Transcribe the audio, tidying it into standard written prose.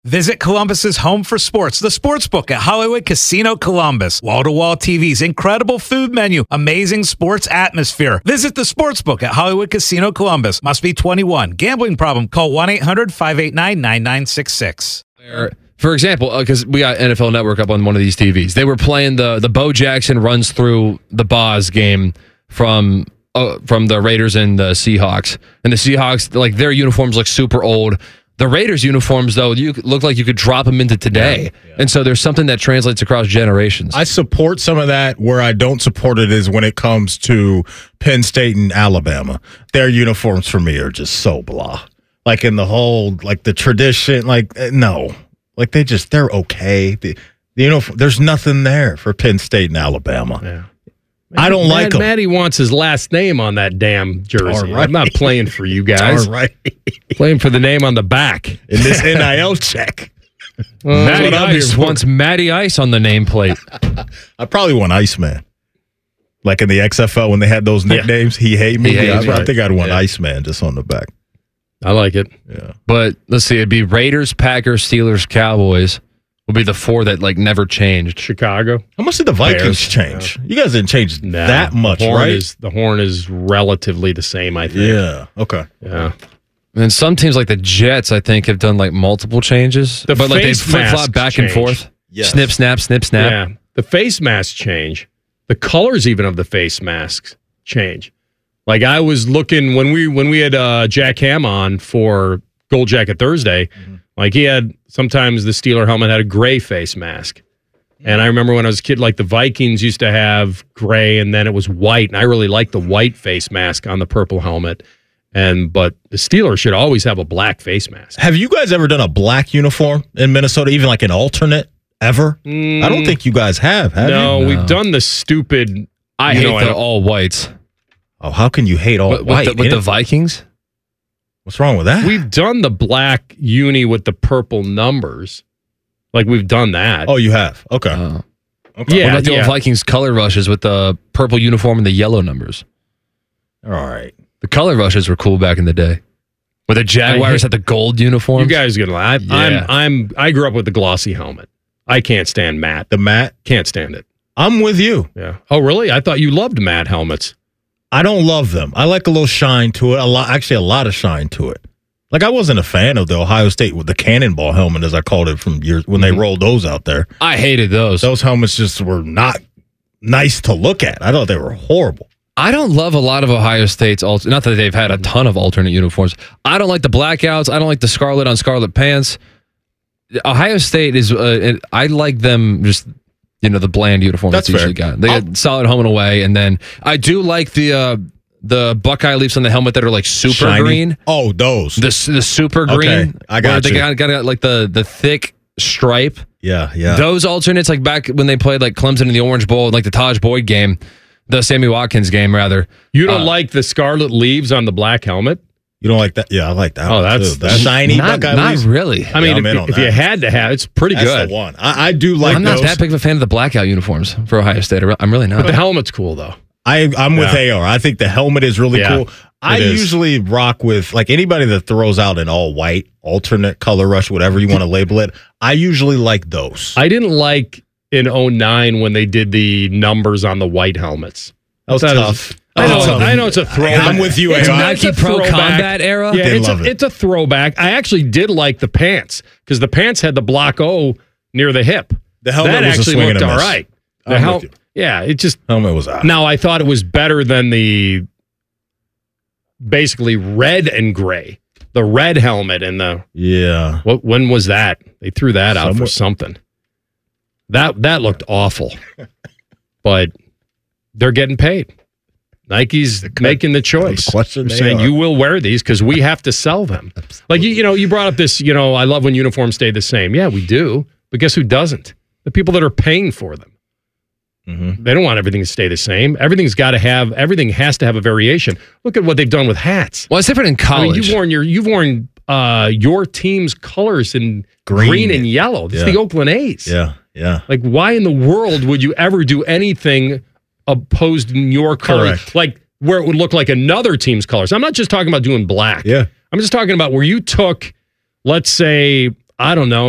Visit Columbus's home for sports, the Sportsbook at Hollywood Casino Columbus. Wall-to-wall TVs, incredible food menu, amazing sports atmosphere. Visit the Sportsbook at Hollywood Casino Columbus. Must be 21. Gambling problem? Call 1-800-589-9966. For example, because we got NFL Network up on one of these TVs, they were playing the Bo Jackson runs through the Boz game from the Raiders and the Seahawks. And the Seahawks, like, their uniforms look super old. The Raiders uniforms, though, you look like you could drop them into today. Yeah. And so there's something that translates across generations. I support some of that. Where I don't support it is when it comes to Penn State and Alabama. Their uniforms for me are just so blah. Like in the whole, like the tradition, like no. Like they're okay. The uniform, there's nothing there for Penn State and Alabama. Yeah. I don't like him. Maddie wants his last name on that damn jersey. Right. I'm not playing for you guys. All right. Playing for the name on the back. In this NIL check. Matty Ice wants Matty Ice on the nameplate. I probably want Iceman. Like in the XFL when they had those nicknames, he hate me. I think I'd want Iceman just on the back. I like it. Yeah. But let's see, it'd be Raiders, Packers, Steelers, Cowboys. Will be the four that like never changed. Chicago. How much did the Vikings change? You guys didn't change that much, right? The horn is relatively the same, I think. Yeah. Okay. Yeah. And some teams like the Jets, I think, have done like multiple changes. But like they flip-flop back and forth. Yes. Snip, snap, snip, snap. Yeah. The face masks change. The colors even of the face masks change. Like I was looking when we had Jack Ham on for Gold Jacket Thursday, like he had sometimes the Steeler helmet had a gray face mask. And I remember when I was a kid, like the Vikings used to have gray and then it was white. And I really liked the white face mask on the purple helmet. But the Steelers should always have a black face mask. Have you guys ever done a black uniform in Minnesota, even like an alternate ever? I don't think you guys have you? No, we've done the stupid. I hate the all whites. Oh, how can you hate all white? With the Vikings? What's wrong with that? We've done the black uni with the purple numbers. Like, we've done that. Oh, you have? Okay. Yeah. What about the old Vikings color rushes with the purple uniform and the yellow numbers? All right. The color rushes were cool back in the day. Where the Jaguars had the gold uniforms. You guys are going to lie. I grew up with the glossy helmet. I can't stand matte. The matte? Can't stand it. I'm with you. Yeah. Oh, really? I thought you loved matte helmets. I don't love them. I like a little shine to it. A lot of shine to it. Like I wasn't a fan of the Ohio State with the cannonball helmet, as I called it from years when they rolled those out there. I hated those. Those helmets just were not nice to look at. I thought they were horrible. I don't love a lot of Ohio State's not that they've had a ton of alternate uniforms. I don't like the blackouts. I don't like the scarlet on scarlet pants. Ohio State is. I like them just. The bland uniform that's usually got. They got solid home and away, and then I do like the Buckeye leaves on the helmet that are like super shiny green. Oh, those the super green. Okay, I got you. They got like the thick stripe. Yeah. Those alternates, like back when they played like Clemson in the Orange Bowl, like the Taj Boyd game, the Sammy Watkins game rather. You don't like the scarlet leaves on the black helmet? You don't like that? Yeah, I like that. Oh, that's shiny Buckeye leaves. Not really. I mean, if you had to have, it's pretty good. That's the one. I do like. I'm not that big of a fan of the blackout uniforms for Ohio State. I'm really not. But the helmet's cool though. I'm with AR. I think the helmet is really cool. I usually rock with like anybody that throws out an all white alternate color rush, whatever you want to label it. I usually like those. I didn't like in 2009 when they did the numbers on the white helmets. That was tough. I know it's a throwback. I'm with you. It's Nike Pro Combat era. Yeah, it's a throwback. I actually did like the pants because the pants had the block O near the hip. The helmet that was actually a swing looked and a miss. all right. The helmet was out. Now I thought it was better than the basically red and gray. The red helmet and the when was that? They threw that out for something. That looked awful, but they're getting paid. Nike's making the choice. They're saying you will wear these because we have to sell them. Like you brought up this. I love when uniforms stay the same. Yeah, we do. But guess who doesn't? The people that are paying for them. Mm-hmm. They don't want everything to stay the same. Everything has to have a variation. Look at what they've done with hats. Well, it's different in college. I mean, you've worn your team's colors in green and yellow. It's the Oakland A's. Yeah. Like, why in the world would you ever do anything opposed in your color? Correct. Like where it would look like another team's colors. I'm not just talking about doing black. Yeah. I'm just talking about where you took, let's say, I don't know,